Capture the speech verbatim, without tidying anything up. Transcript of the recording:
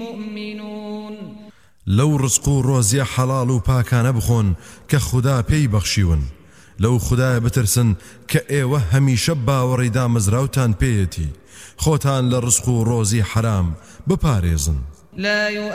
مؤمنون لو رزق روزي حلال و پاکانە بخۆن کە خوددا پێی بەخشیون لەو خوددایە بترسن کە ئێوە هەمیشە باوەڕی دامەزراوتان پێیەتی خۆتان لە ڕزق و ڕۆزی حرام بپارێزن.